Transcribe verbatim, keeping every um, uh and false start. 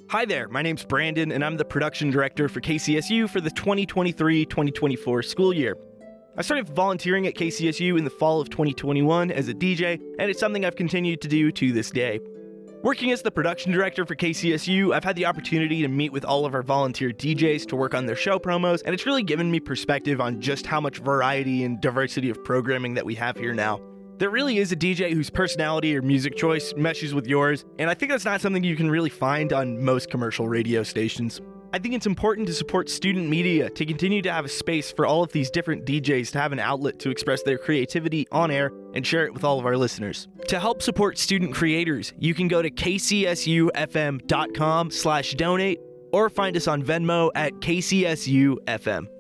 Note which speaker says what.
Speaker 1: Hi there, my name's Brandon, and I'm the production director for K C S U for the twenty twenty-three twenty twenty-four school year. I started volunteering at K C S U in the fall of twenty twenty-one as a D J, and it's something I've continued to do to this day. Working as the production director for K C S U, I've had the opportunity to meet with all of our volunteer D Js to work on their show promos, and it's really given me perspective on just how much variety and diversity of programming that we have here now. There really is a D J whose personality or music choice meshes with yours, and I think that's not something you can really find on most commercial radio stations. I think it's important to support student media to continue to have a space for all of these different D Js to have an outlet to express their creativity on air and share it with all of our listeners. To help support student creators, you can go to kcsufm.com slash donate or find us on Venmo at K C S U F M.